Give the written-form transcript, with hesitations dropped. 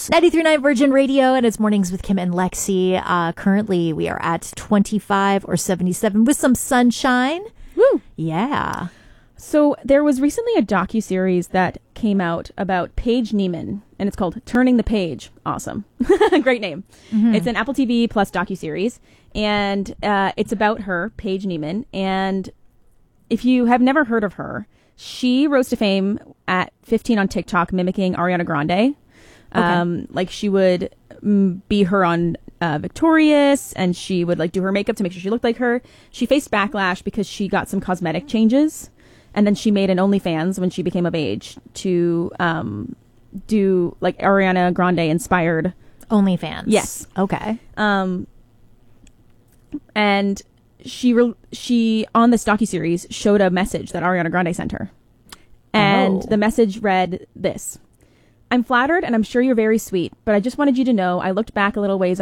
93.9 Virgin Radio, and it's Mornings with Kim and Lexi. Currently, we are at 25 or 77 with some sunshine. Woo! Yeah. So there was recently a docuseries that came out about Paige Niemann, and it's called Turning the Page. Awesome. Great name. Mm-hmm. It's an Apple TV Plus docuseries, and it's about her, Paige Niemann. And if you have never heard of her, she rose to fame at 15 on TikTok mimicking Ariana Grande. Okay. Like she would be her on Victorious, and she would like do her makeup to make sure she looked like her. She faced backlash because she got some cosmetic changes, and then she made an OnlyFans when she became of age to do like Ariana Grande inspired OnlyFans. Yes. Okay. And she on this docuseries showed a message that Ariana Grande sent her. And the message read this: "I'm flattered and I'm sure you're very sweet, but I just wanted you to know I looked back a little ways